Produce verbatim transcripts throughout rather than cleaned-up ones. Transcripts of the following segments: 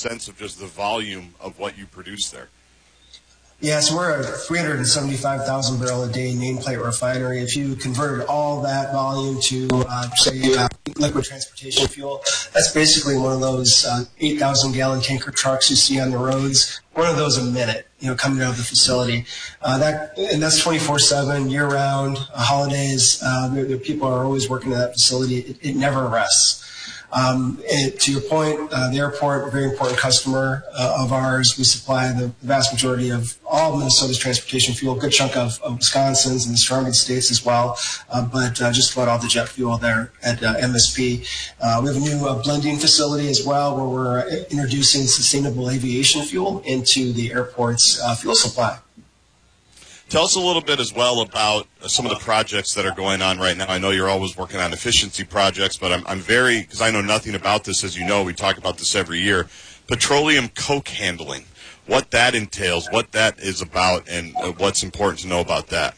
sense of just the volume of what you produce there? Yeah, so we're a three hundred seventy-five thousand barrel a day nameplate refinery. If you converted all that volume to, uh, say, uh, liquid transportation fuel, that's basically one of those uh, eight thousand gallon tanker trucks you see on the roads, one of those a minute, you know, coming out of the facility. Uh, that and that's twenty-four seven, year-round, uh, holidays. Uh, the, the people are always working at that facility. It, it never rests. Um, and to your point, uh, the airport, a very important customer uh, of ours. We supply the vast majority of all of Minnesota's transportation fuel, a good chunk of, of Wisconsin's and the surrounding states as well, uh, but uh, just about all the jet fuel there at uh, M S P. Uh, we have a new uh, blending facility as well where we're introducing sustainable aviation fuel into the airport's uh, fuel supply. Tell us a little bit as well about some of the projects that are going on right now. I know you're always working on efficiency projects, but I'm, I'm very, because I know nothing about this, as you know, we talk about this every year, petroleum coke handling, what that entails, what that is about, and uh, what's important to know about that.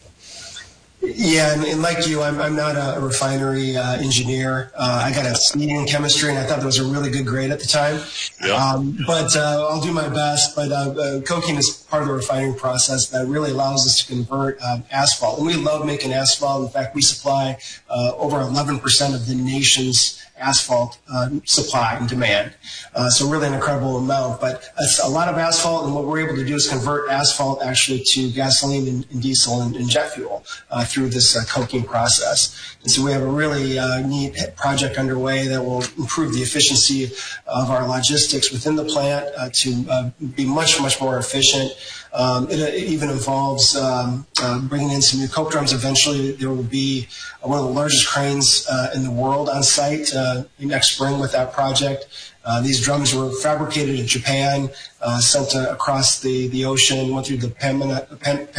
Yeah, and, and like you, I'm, I'm not a refinery uh, engineer. Uh, I got a C in chemistry, and I thought that was a really good grade at the time. Yeah. Um, but uh, I'll do my best. But uh, uh, coking is part of the refining process that really allows us to convert um, asphalt. And we love making asphalt. In fact, we supply uh, over eleven percent of the nation's asphalt uh, supply and demand. Uh, so really an incredible amount, but it's a lot of asphalt, and what we're able to do is convert asphalt actually to gasoline and, and diesel and, and jet fuel uh, through this uh, coking process. And so we have a really uh, neat project underway that will improve the efficiency of our logistics within the plant uh, to uh, be much, much more efficient. Um, it, it even involves um, uh, bringing in some new coke drums. Eventually, there will be one of the largest cranes uh, in the world on site uh, next spring with that project. Uh, these drums were fabricated in Japan, uh, sent uh, across the, the ocean, went through the Pamina, Pan,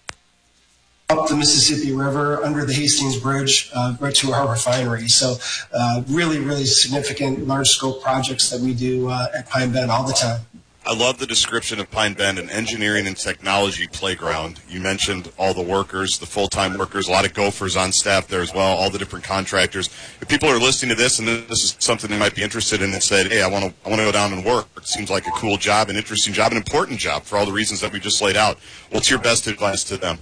up the Mississippi River, under the Hastings Bridge, uh, right to our refinery. So uh, really, really significant, large-scope projects that we do uh, at Pine Bend all the time. I love the description of Pine Bend, an engineering and technology playground. You mentioned all the workers, the full-time workers, a lot of gophers on staff there as well, all the different contractors. If people are listening to this and this is something they might be interested in and said, hey, I want to I want to go down and work. It seems like a cool job, an interesting job, an important job for all the reasons that we just laid out. What's your best advice to them?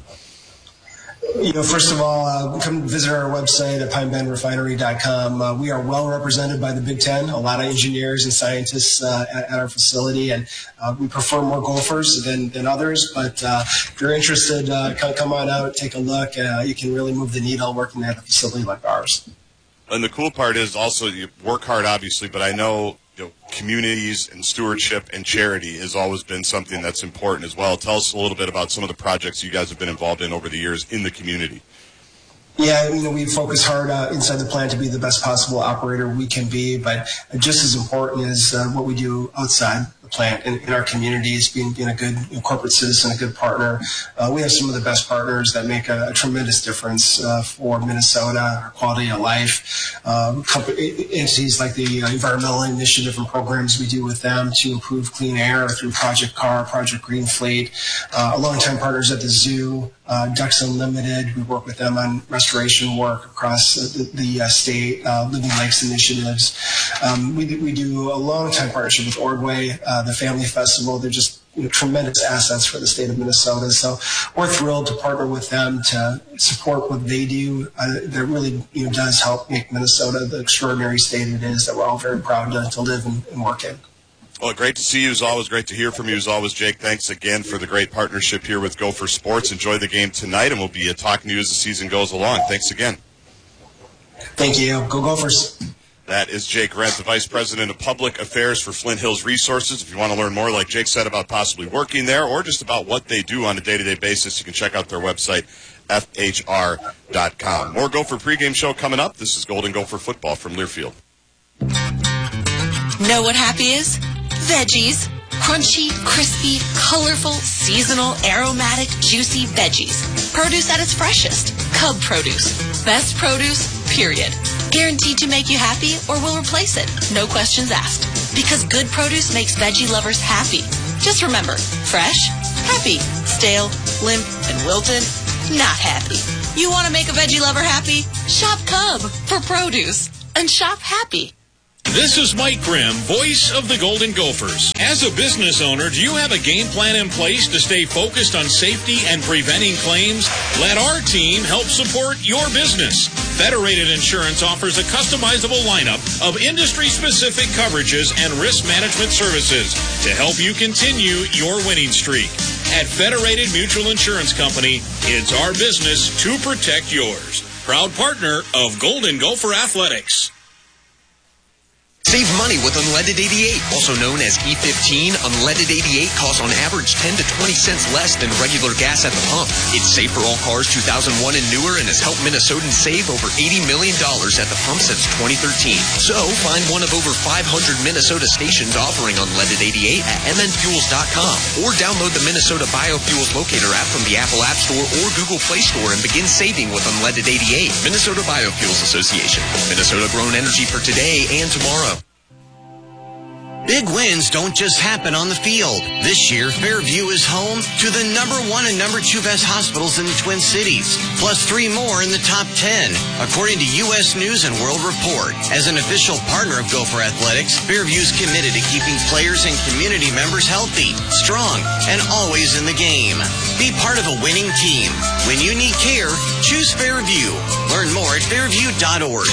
You know, first of all, uh, come visit our website at pine bend refinery dot com. Uh, we are well represented by the Big Ten, a lot of engineers and scientists uh, at, at our facility, and uh, we prefer more golfers than, than others. But uh, if you're interested, uh, come, come on out, take a look. Uh, you can really move the needle working at a facility like ours. And the cool part is also you work hard, obviously, but I know, you know, communities and stewardship and charity has always been something that's important as well. Tell us a little bit about some of the projects you guys have been involved in over the years in the community. Yeah, you know, we focus hard uh, inside the plant to be the best possible operator we can be, but just as important is uh, what we do outside the plant in, in our communities, being, being a good you know, corporate citizen, a good partner. Uh, we have some of the best partners that make a, a tremendous difference uh, for Minnesota, our quality of life. Um, company, entities like the uh, environmental initiative and programs we do with them to improve clean air through Project CAR, Project Green Fleet. Uh, longtime partners at the zoo, uh, Ducks Unlimited. We work with them on restoration work across the, the uh, state, uh, Living Lakes initiatives. Um, we, do, we do a long-time partnership with Ordway, uh, the Family Festival. They're just you know, tremendous assets for the state of Minnesota. So we're thrilled to partner with them to support what they do. Uh, that really you know, does help make Minnesota the extraordinary state it is that we're all very proud to, to live and, and work in. Well, great to see you. As always, great to hear from you. As always, Jake, thanks again for the great partnership here with Gopher Sports. Enjoy the game tonight, and we'll be uh, talking to you as the season goes along. Thanks again. Thank you. Go Gophers. That is Jake Rent, the Vice President of Public Affairs for Flint Hills Resources. If you want to learn more, like Jake said, about possibly working there or just about what they do on a day-to-day basis, you can check out their website, F H R dot com. More Gopher pregame show coming up. This is Golden Gopher Football from Learfield. Know what happy is? Veggies. Crunchy, crispy, colorful, seasonal, aromatic, juicy veggies. Produce at its freshest. Cub Produce. Best produce, period. Guaranteed to make you happy or will replace it. No questions asked. Because good produce makes veggie lovers happy. Just remember, fresh, happy. Stale, limp, and wilted, not happy. You want to make a veggie lover happy? Shop Cub for produce. And shop happy. This is Mike Grimm, voice of the Golden Gophers. As a business owner, do you have a game plan in place to stay focused on safety and preventing claims? Let our team help support your business. Federated Insurance offers a customizable lineup of industry-specific coverages and risk management services to help you continue your winning streak. At Federated Mutual Insurance Company, it's our business to protect yours. Proud partner of Golden Gopher Athletics. Save money with Unleaded eighty-eight, also known as E fifteen. Unleaded eighty-eight costs on average ten to twenty cents less than regular gas at the pump. It's safe for all cars two thousand one and newer and has helped Minnesotans save over eighty million dollars at the pump since twenty thirteen. So find one of over five hundred Minnesota stations offering Unleaded eighty-eight at m n fuels dot com or download the Minnesota Biofuels Locator app from the Apple App Store or Google Play Store and begin saving with Unleaded eighty-eight. Minnesota Biofuels Association. Minnesota grown energy for today and tomorrow. Big wins don't just happen on the field. This year, Fairview is home to the number one and number two best hospitals in the Twin Cities, plus three more in the top ten, according to U S News and World Report. As an official partner of Gopher Athletics, Fairview's committed to keeping players and community members healthy, strong, and always in the game. Be part of a winning team. When you need care, choose Fairview. Learn more at fairview dot org.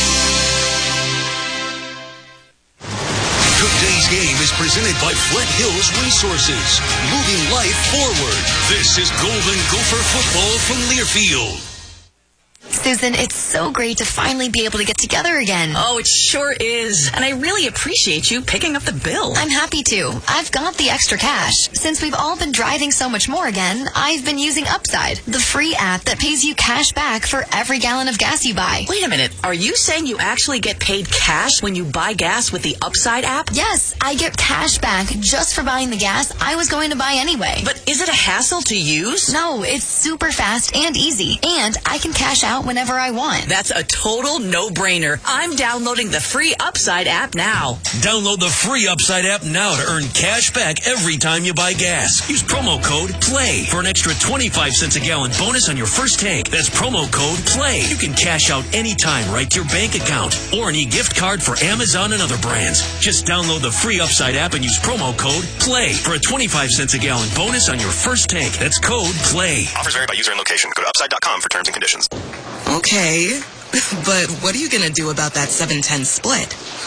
Today's game is presented by Flint Hills Resources, moving life forward. This is Golden Gopher football from Learfield. Susan, it's so great to finally be able to get together again. Oh, it sure is. And I really appreciate you picking up the bill. I'm happy to. I've got the extra cash. Since we've all been driving so much more again, I've been using Upside, the free app that pays you cash back for every gallon of gas you buy. Wait a minute. Are you saying you actually get paid cash when you buy gas with the Upside app? Yes, I get cash back just for buying the gas I was going to buy anyway. But is it a hassle to use? No, it's super fast and easy. And I can cash out whenever I want. That's a total no-brainer. I'm downloading the free Upside app now. Download the free Upside app now to earn cash back every time you buy gas. Use promo code PLAY for an extra twenty-five cents a gallon bonus on your first tank. That's promo code PLAY. You can cash out anytime right to your bank account or an e-gift card for Amazon and other brands. Just download the free Upside app and use promo code PLAY for a twenty-five cents a gallon bonus on your first tank. That's code PLAY. Offers vary by user and location. Go to upside dot com for terms and conditions. Okay, but what are you going to do about that seven ten split?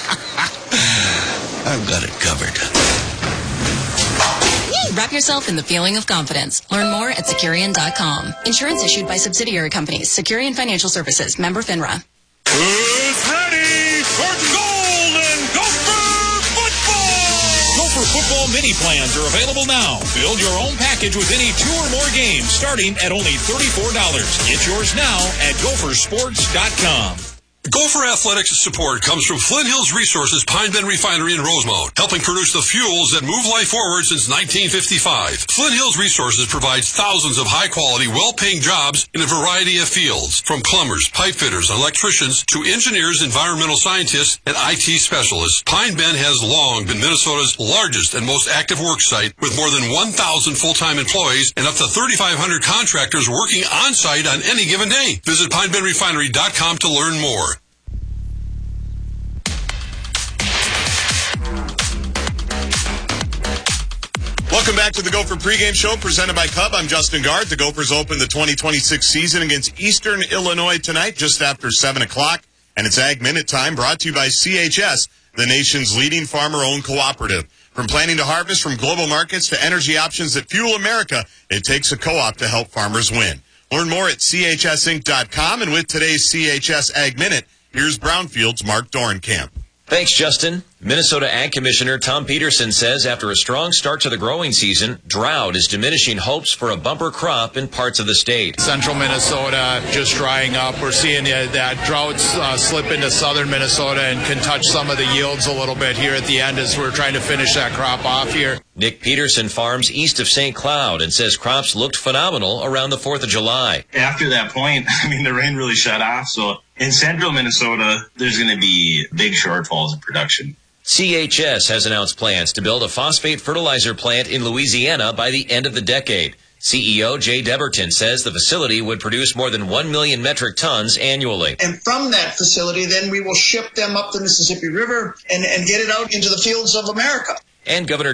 I've got it covered. Wrap yourself in the feeling of confidence. Learn more at Securian dot com. Insurance issued by subsidiary companies. Securian Financial Services. Member FINRA. Who's ready for Golden Gopher football? Gopher football mini plans are available now. Build your own package with any two or more games starting at only thirty-four dollars. Get yours now at gopher sports dot com. Gopher Athletics support comes from Flint Hills Resources Pine Bend Refinery in Rosemount, helping produce the fuels that move life forward since nineteen fifty-five. Flint Hills Resources provides thousands of high-quality, well-paying jobs in a variety of fields, from plumbers, pipe fitters, electricians, to engineers, environmental scientists, and I T specialists. Pine Bend has long been Minnesota's largest and most active work site, with more than one thousand full-time employees and up to thirty-five hundred contractors working on-site on any given day. Visit pine bend refinery dot com to learn more. Welcome back to the Gopher pregame show presented by Cub. I'm Justin Gard. The Gophers open the twenty twenty-six season against Eastern Illinois tonight just after seven o'clock. And it's Ag Minute Time, brought to you by C H S, the nation's leading farmer-owned cooperative. From planting to harvest, from global markets to energy options that fuel America, it takes a co-op to help farmers win. Learn more at C H S inc dot com. And with today's C H S Ag Minute, here's Brownfield's Mark Dorenkamp. Thanks, Justin. Minnesota Ag Commissioner Tom Peterson says after a strong start to the growing season, drought is diminishing hopes for a bumper crop in parts of the state. Central Minnesota just drying up. We're seeing uh, that droughts uh, slip into southern Minnesota and can touch some of the yields a little bit here at the end as we're trying to finish that crop off here. Nick Peterson farms east of Saint Cloud and says crops looked phenomenal around the fourth of July. After that point, I mean, the rain really shut off, so in central Minnesota, there's going to be big shortfalls in production. C H S has announced plans to build a phosphate fertilizer plant in Louisiana by the end of the decade. C E O Jay Deberton says the facility would produce more than one million metric tons annually. And from that facility, then we will ship them up the Mississippi River and, and get it out into the fields of America. And Governor